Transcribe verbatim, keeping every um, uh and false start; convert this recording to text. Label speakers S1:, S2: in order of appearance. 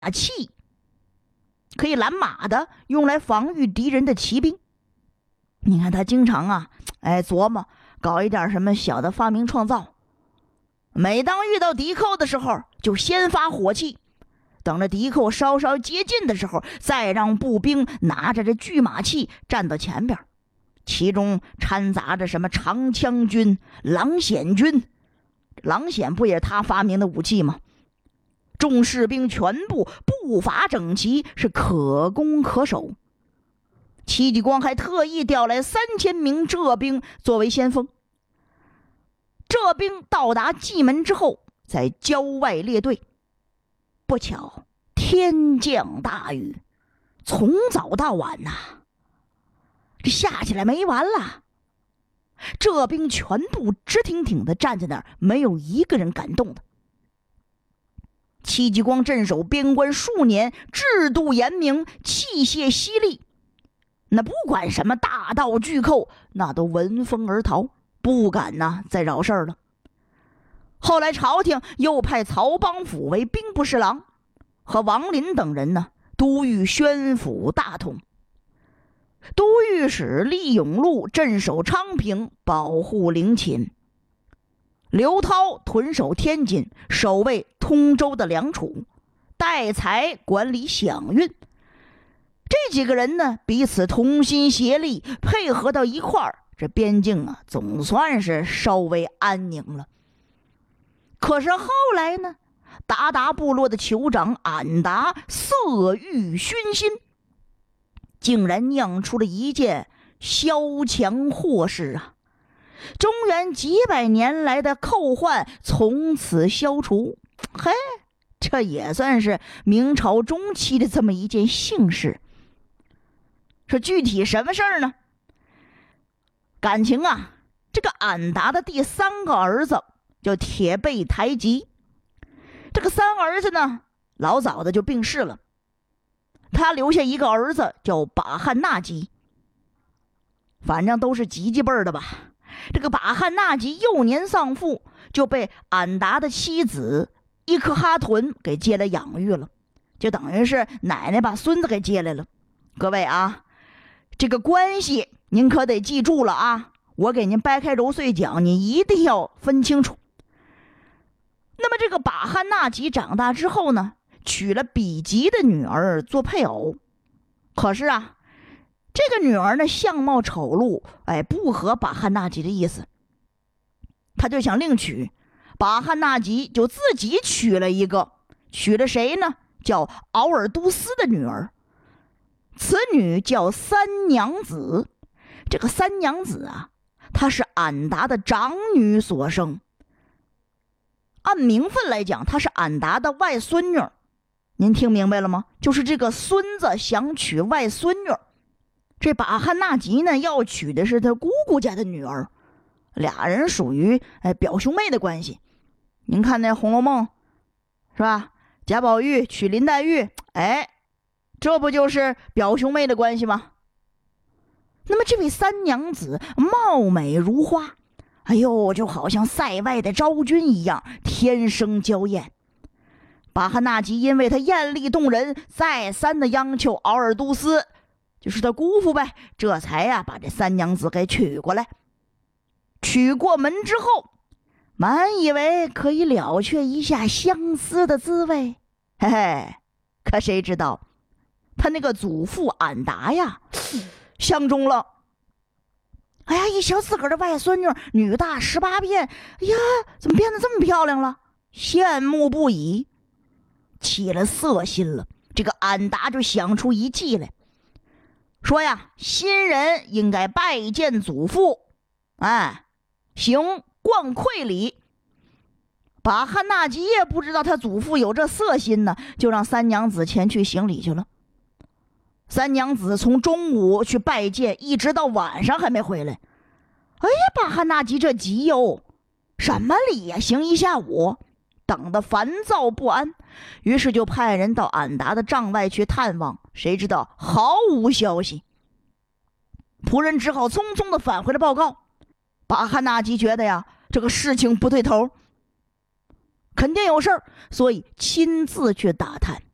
S1: 器，可以拦马的，用来防御敌人的骑兵。你看他经常啊，哎琢磨搞一点什么小的发明创造。每当遇到敌寇的时候，就先发火器，等着敌寇稍稍接近的时候，再让步兵拿着这巨马器站到前边，其中掺杂着什么长枪军、狼筅军。狼筅不也是他发明的武器吗？众士兵全部步伐整齐，是可攻可守。戚继光还特意调来三千名浙兵作为先锋。浙兵到达蓟门之后，在郊外列队。不巧天降大雨，从早到晚呐、啊，这下起来没完了。浙兵全部直挺挺地站在那儿，没有一个人敢动的。戚继光镇守边关数年，制度严明，器械犀利，那不管什么大盗巨寇，那都闻风而逃，不敢呐再扰事儿了。后来朝廷又派曹邦甫为兵部侍郎，和王林等人呢都御宣抚大统。都御史厉永禄镇守昌平，保护陵寝。刘涛屯守天津，守卫通州的梁楚。戴才管理饷运。这几个人呢，彼此同心协力，配合到一块儿，这边境啊，总算是稍微安宁了。可是后来呢，鞑靼部落的酋长俺答色欲熏心，竟然酿出了一件萧墙祸事啊！中原几百年来的寇患从此消除，嘿，这也算是明朝中期的这么一件幸事。说具体什么事儿呢？感情啊，这个俺答的第三个儿子叫铁背台吉，这个三儿子呢，老早的就病逝了。他留下一个儿子叫把汉纳吉，反正都是吉吉辈儿的吧。这个把汉纳吉幼年丧父，就被俺答的妻子伊克哈屯给接来养育了，就等于是奶奶把孙子给接来了。各位啊，这个关系您可得记住了啊！我给您掰开揉碎讲，你一定要分清楚。那么这个把汉纳吉长大之后呢，娶了比吉的女儿做配偶。可是啊，这个女儿呢相貌丑陋，哎，不合把汉纳吉的意思，他就想另娶。把汉纳吉就自己娶了一个，娶了谁呢？叫敖尔都斯的女儿。此女叫三娘子。这个三娘子啊，她是俺答的长女所生，按名分来讲，她是俺答的外孙女。您听明白了吗？就是这个孙子想娶外孙女，这把汉纳吉呢要娶的是他姑姑家的女儿，俩人属于哎表兄妹的关系。您看那《红楼梦》是吧？贾宝玉娶林黛玉，哎，这不就是表兄妹的关系吗？那么这位三娘子貌美如花，哎呦，就好像塞外的昭君一样，天生娇艳。把汉纳吉因为她艳丽动人，再三的央求敖尔都斯，就是他姑父呗，这才呀、啊、把这三娘子给娶过来。娶过门之后，满以为可以了却一下相思的滋味，嘿嘿，可谁知道他那个祖父俺答呀相中了。哎呀，一想自个儿的外孙女女大十八变，哎呀，怎么变得这么漂亮了？羡慕不已，起了色心了。这个俺答就想出一计来，说呀，新人应该拜见祖父，哎，行冠馈礼。把汉纳吉也不知道他祖父有这色心呢，就让三娘子前去行礼去了。三娘子从中午去拜见，一直到晚上还没回来。哎呀，把汉纳吉这急哟，什么礼呀，行一下午，等得烦躁不安，于是就派人到俺答的帐外去探望，谁知道毫无消息。仆人只好匆匆的返回了报告。把汉纳吉觉得呀，这个事情不对头，肯定有事儿，所以亲自去打探。